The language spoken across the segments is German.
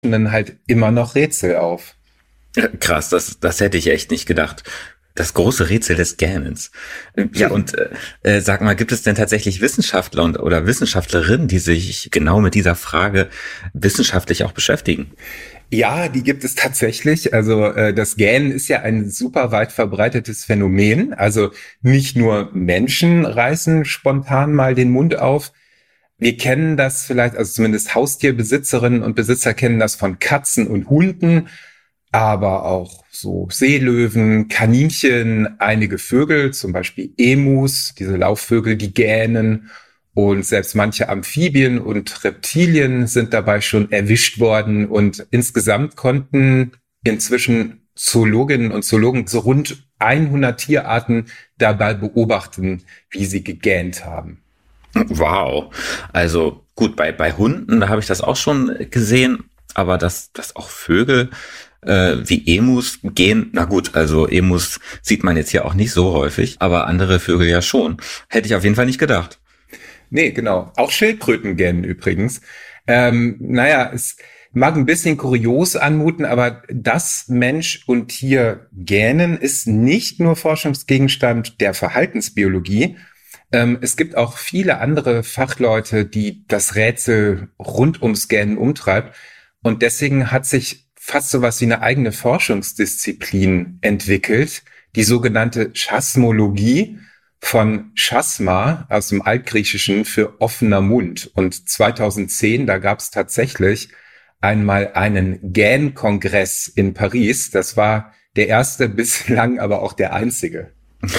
halt immer noch Rätsel auf. Krass, das hätte ich echt nicht gedacht. Das große Rätsel des Gähnens. Ja, und sag mal, gibt es denn tatsächlich Wissenschaftler oder Wissenschaftlerinnen, die sich genau mit dieser Frage wissenschaftlich auch beschäftigen? Ja, die gibt es tatsächlich. Also das Gähnen ist ja ein super weit verbreitetes Phänomen. Also nicht nur Menschen reißen spontan mal den Mund auf. Wir kennen das vielleicht, also zumindest Haustierbesitzerinnen und Besitzer kennen das von Katzen und Hunden, aber auch so Seelöwen, Kaninchen, einige Vögel, zum Beispiel Emus, diese Laufvögel, die gähnen. Und selbst manche Amphibien und Reptilien sind dabei schon erwischt worden. Und insgesamt konnten inzwischen Zoologinnen und Zoologen so rund 100 Tierarten dabei beobachten, wie sie gegähnt haben. Wow. Also gut, bei Hunden, da habe ich das auch schon gesehen, aber dass auch Vögel wie Emus gehen, na gut, also Emus sieht man jetzt hier auch nicht so häufig, aber andere Vögel ja schon. Hätte ich auf jeden Fall nicht gedacht. Nee, genau. Auch Schildkröten gähnen übrigens. Naja, es mag ein bisschen kurios anmuten, aber das Mensch und Tier gähnen ist nicht nur Forschungsgegenstand der Verhaltensbiologie. Es gibt auch viele andere Fachleute, die das Rätsel rund ums Gähnen umtreibt. Und deswegen hat sich fast so was wie eine eigene Forschungsdisziplin entwickelt, die sogenannte Chasmologie von Chasma aus dem Altgriechischen für offener Mund. Und 2010, da gab es tatsächlich einmal einen GAN-Kongress in Paris. Das war der erste, bislang aber auch der einzige.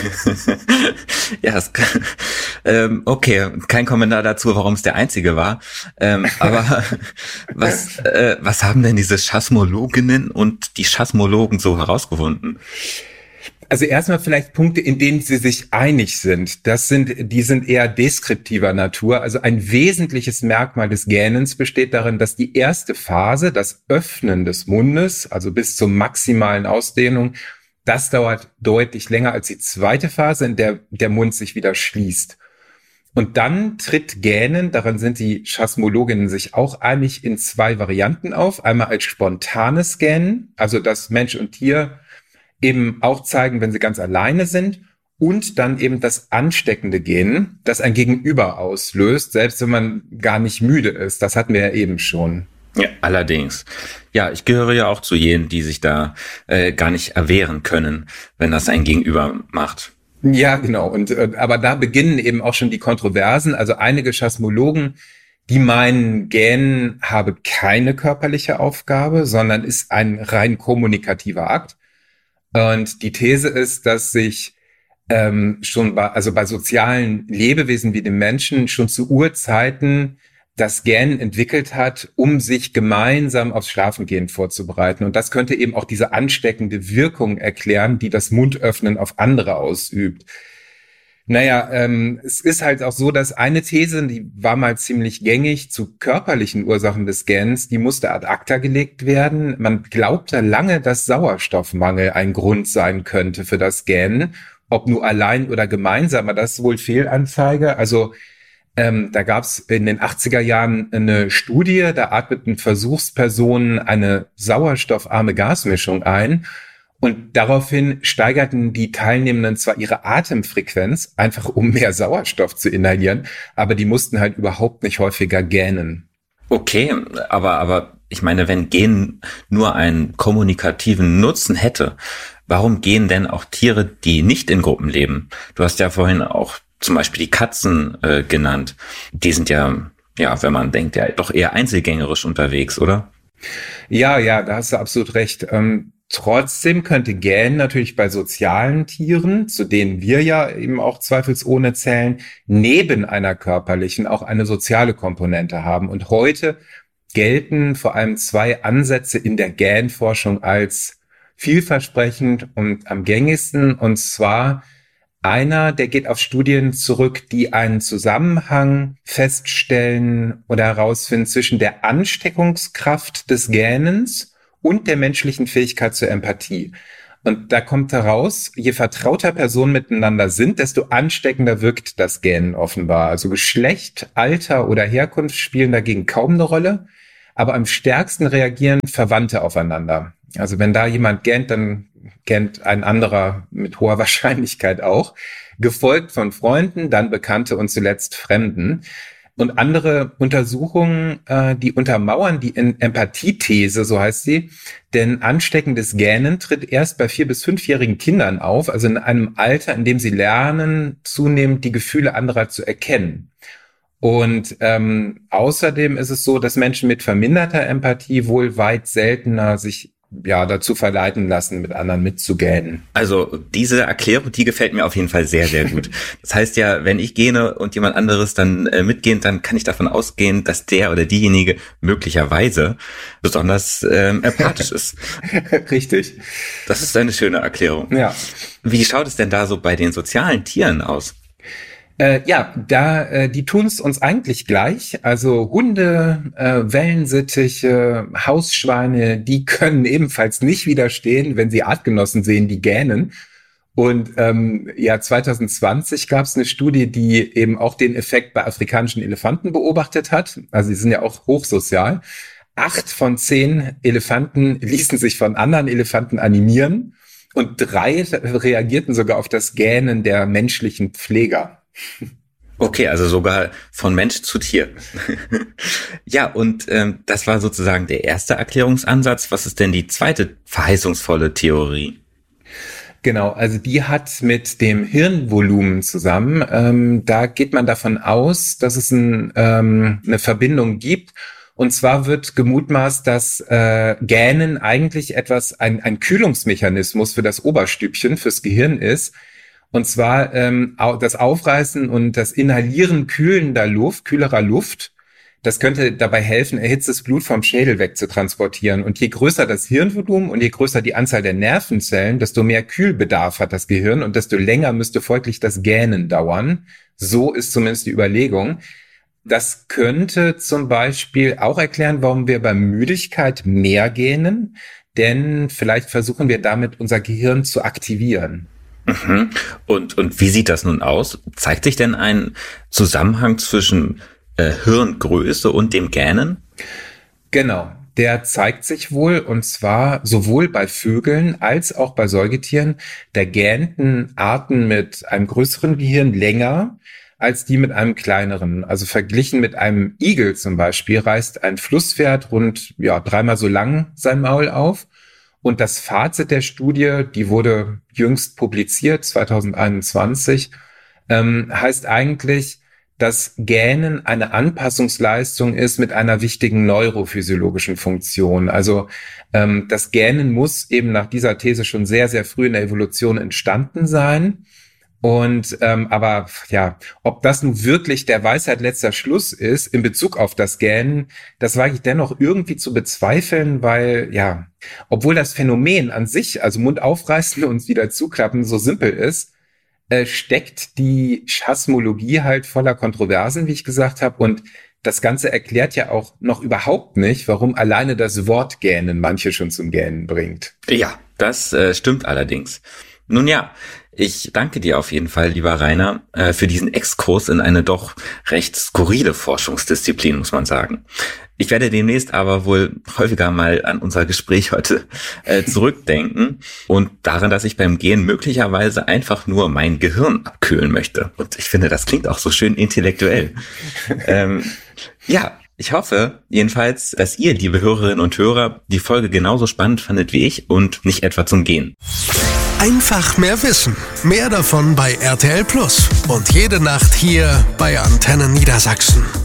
Ja, okay, kein Kommentar dazu, warum es der einzige war. Aber was haben denn diese Chasmologinnen und die Chasmologen so herausgefunden? Also erstmal vielleicht Punkte, in denen sie sich einig sind. Die sind eher deskriptiver Natur. Also ein wesentliches Merkmal des Gähnens besteht darin, dass die erste Phase, das Öffnen des Mundes, also bis zur maximalen Ausdehnung, das dauert deutlich länger als die zweite Phase, in der der Mund sich wieder schließt. Und dann tritt Gähnen, daran sind die Chasmologinnen sich auch einig, in zwei Varianten auf. Einmal als spontanes Gähnen, also dass Mensch und Tier eben auch zeigen, wenn sie ganz alleine sind, und dann eben das ansteckende Gähnen, das ein Gegenüber auslöst, selbst wenn man gar nicht müde ist. Das hatten wir ja eben schon. Ja, allerdings. Ja, ich gehöre ja auch zu jenen, die sich da gar nicht erwehren können, wenn das ein Gegenüber macht. Ja, genau. Und aber da beginnen eben auch schon die Kontroversen. Also einige Chasmologen, die meinen, Gähnen habe keine körperliche Aufgabe, sondern ist ein rein kommunikativer Akt. Und die These ist, dass sich also bei sozialen Lebewesen wie dem Menschen schon zu Urzeiten das Gähnen entwickelt hat, um sich gemeinsam aufs Schlafengehen vorzubereiten. Und das könnte eben auch diese ansteckende Wirkung erklären, die das Mundöffnen auf andere ausübt. Naja, es ist halt auch so, dass eine These, die war mal ziemlich gängig zu körperlichen Ursachen des Gähnens, die musste ad acta gelegt werden. Man glaubte lange, dass Sauerstoffmangel ein Grund sein könnte für das Gähnen. Ob nur allein oder gemeinsam, aber das ist wohl Fehlanzeige. Also da gab es in den 80er Jahren eine Studie, da atmeten Versuchspersonen eine sauerstoffarme Gasmischung ein. Und daraufhin steigerten die Teilnehmenden zwar ihre Atemfrequenz, einfach um mehr Sauerstoff zu inhalieren, aber die mussten halt überhaupt nicht häufiger gähnen. Okay, aber ich meine, wenn Gehen nur einen kommunikativen Nutzen hätte, warum gehen denn auch Tiere, die nicht in Gruppen leben? Du hast ja vorhin auch zum Beispiel die Katzen genannt. Die sind ja, wenn man denkt, ja doch eher einzelgängerisch unterwegs, oder? Ja, da hast du absolut recht. Trotzdem könnte Gähnen natürlich bei sozialen Tieren, zu denen wir ja eben auch zweifelsohne zählen, neben einer körperlichen auch eine soziale Komponente haben. Und heute gelten vor allem zwei Ansätze in der Gähnforschung als vielversprechend und am gängigsten. Und zwar einer, der geht auf Studien zurück, die einen Zusammenhang feststellen oder herausfinden zwischen der Ansteckungskraft des Gähnens und der menschlichen Fähigkeit zur Empathie. Und da kommt heraus, je vertrauter Personen miteinander sind, desto ansteckender wirkt das Gähnen offenbar. Also Geschlecht, Alter oder Herkunft spielen dagegen kaum eine Rolle. aber am stärksten reagieren Verwandte aufeinander. Also wenn da jemand gähnt, dann gähnt ein anderer mit hoher Wahrscheinlichkeit auch, gefolgt von Freunden, dann Bekannte und zuletzt Fremden. Und andere Untersuchungen, die untermauern die Empathiethese, so heißt sie, denn ansteckendes Gähnen tritt erst bei 4- bis 5-jährigen Kindern auf, also in einem Alter, in dem sie lernen, zunehmend die Gefühle anderer zu erkennen. Und außerdem ist es so, dass Menschen mit verminderter Empathie wohl weit seltener sich dazu verleiten lassen, mit anderen mitzugähnen. Also diese Erklärung, die gefällt mir auf jeden Fall sehr, sehr gut. Das heißt ja, wenn ich gähne und jemand anderes dann mitgähnt, dann kann ich davon ausgehen, dass der oder diejenige möglicherweise besonders empathisch ist. Richtig. Das ist eine schöne Erklärung. Ja. Wie schaut es denn da so bei den sozialen Tieren aus? Die tun es uns eigentlich gleich. Also Hunde, Wellensittiche, Hausschweine, die können ebenfalls nicht widerstehen, wenn sie Artgenossen sehen, die gähnen. Und 2020 gab es eine Studie, die eben auch den Effekt bei afrikanischen Elefanten beobachtet hat. Also die sind ja auch hochsozial. 8 von 10 Elefanten ließen sich von anderen Elefanten animieren und 3 reagierten sogar auf das Gähnen der menschlichen Pfleger. Okay, also sogar von Mensch zu Tier. Ja, und das war sozusagen der erste Erklärungsansatz. Was ist denn die zweite verheißungsvolle Theorie? Genau, also die hat mit dem Hirnvolumen zusammen. Da geht man davon aus, dass es eine Verbindung gibt. Und zwar wird gemutmaßt, dass Gähnen eigentlich ein Kühlungsmechanismus für das Oberstübchen, fürs Gehirn ist. Und zwar das Aufreißen und das Inhalieren kühlerer Luft, das könnte dabei helfen, erhitztes Blut vom Schädel wegzutransportieren. Und je größer das Hirnvolumen und je größer die Anzahl der Nervenzellen, desto mehr Kühlbedarf hat das Gehirn und desto länger müsste folglich das Gähnen dauern. So ist zumindest die Überlegung. Das könnte zum Beispiel auch erklären, warum wir bei Müdigkeit mehr gähnen, denn vielleicht versuchen wir damit unser Gehirn zu aktivieren. Mhm. Und wie sieht das nun aus? Zeigt sich denn ein Zusammenhang zwischen Hirngröße und dem Gähnen? Genau, der zeigt sich wohl, und zwar sowohl bei Vögeln als auch bei Säugetieren. Da gähnten Arten mit einem größeren Gehirn länger als die mit einem kleineren. Also verglichen mit einem Igel zum Beispiel reißt ein Flusspferd rund 3-mal so lang sein Maul auf. Und das Fazit der Studie, die wurde jüngst publiziert, 2021, heißt eigentlich, dass Gähnen eine Anpassungsleistung ist mit einer wichtigen neurophysiologischen Funktion. Also das Gähnen muss eben nach dieser These schon sehr, sehr früh in der Evolution entstanden sein. Und aber ob das nun wirklich der Weisheit letzter Schluss ist in Bezug auf das Gähnen, das wage ich dennoch irgendwie zu bezweifeln, weil obwohl das Phänomen an sich, also Mund aufreißen und wieder zuklappen, so simpel ist, steckt die Chasmologie halt voller Kontroversen, wie ich gesagt habe, und das Ganze erklärt ja auch noch überhaupt nicht, warum alleine das Wort Gähnen manche schon zum Gähnen bringt. Ja, das stimmt allerdings. Nun ja, ich danke dir auf jeden Fall, lieber Rainer, für diesen Exkurs in eine doch recht skurrile Forschungsdisziplin, muss man sagen. Ich werde demnächst aber wohl häufiger mal an unser Gespräch heute zurückdenken und daran, dass ich beim Gehen möglicherweise einfach nur mein Gehirn abkühlen möchte. Und ich finde, das klingt auch so schön intellektuell. Ich hoffe jedenfalls, dass ihr, liebe Hörerinnen und Hörer, die Folge genauso spannend fandet wie ich und nicht etwa zum Gehen. Einfach mehr Wissen. Mehr davon bei RTL Plus. Und jede Nacht hier bei Antenne Niedersachsen.